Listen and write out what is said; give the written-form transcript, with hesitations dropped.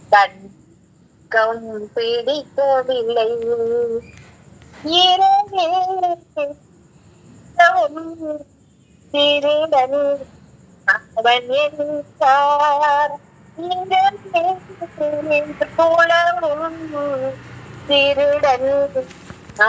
தர்க்கம் பிடிக்கவில்லை. இரவில் திருடன் அவன் என்றார். இங்கே புலவும் திருடன்